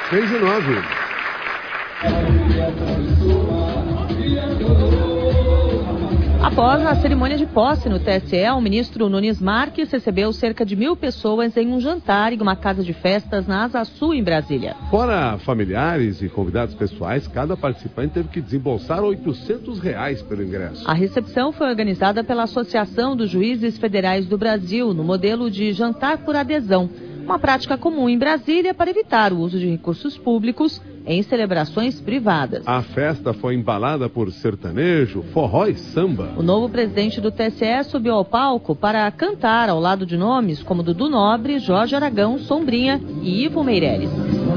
6:09. Após a cerimônia de posse no TSE, o ministro Nunes Marques recebeu cerca de 1.000 pessoas em um jantar em uma casa de festas na Asa Sul, em Brasília. Fora familiares e convidados pessoais, cada participante teve que desembolsar R$800 pelo ingresso. A recepção foi organizada pela Associação dos Juízes Federais do Brasil, no modelo de jantar por adesão, uma prática comum em Brasília para evitar o uso de recursos públicos em celebrações privadas. A festa foi embalada por sertanejo, forró e samba. O novo presidente do TSE subiu ao palco para cantar ao lado de nomes como Dudu Nobre, Jorge Aragão, Sombrinha e Ivo Meireles.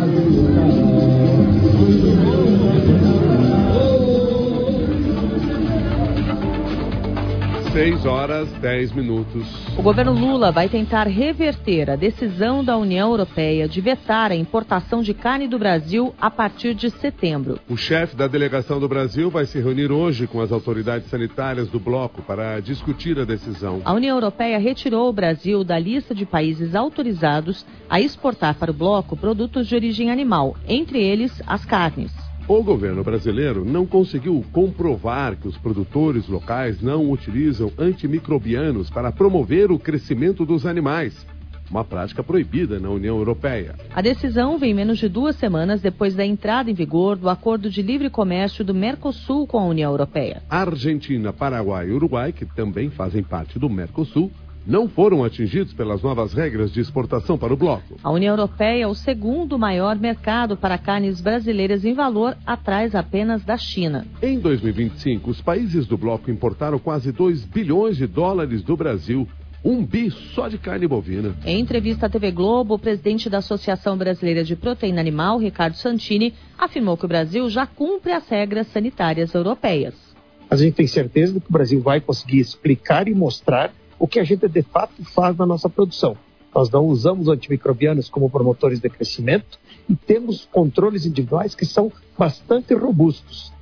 6:10. O governo Lula vai tentar reverter a decisão da União Europeia de vetar a importação de carne do Brasil a partir de setembro. O chefe da delegação do Brasil vai se reunir hoje com as autoridades sanitárias do bloco para discutir a decisão. A União Europeia retirou o Brasil da lista de países autorizados a exportar para o bloco produtos de origem animal, entre eles as carnes. O governo brasileiro não conseguiu comprovar que os produtores locais não utilizam antimicrobianos para promover o crescimento dos animais, uma prática proibida na União Europeia. A decisão vem menos de 2 semanas depois da entrada em vigor do Acordo de Livre Comércio do Mercosul com a União Europeia. Argentina, Paraguai e Uruguai, que também fazem parte do Mercosul, não foram atingidos pelas novas regras de exportação para o bloco. A União Europeia é o segundo maior mercado para carnes brasileiras em valor, atrás apenas da China. Em 2025, os países do bloco importaram quase $2 bilhões do Brasil, 1 bi só de carne bovina. Em entrevista à TV Globo, o presidente da Associação Brasileira de Proteína Animal, Ricardo Santini, afirmou que o Brasil já cumpre as regras sanitárias europeias. A gente tem certeza de que o Brasil vai conseguir explicar e mostrar o que a gente de fato faz na nossa produção. Nós não usamos antimicrobianos como promotores de crescimento e temos controles individuais que são bastante robustos.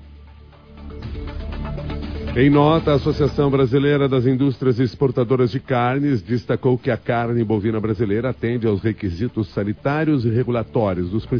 Em nota, a Associação Brasileira das Indústrias Exportadoras de Carnes destacou que a carne bovina brasileira atende aos requisitos sanitários e regulatórios dos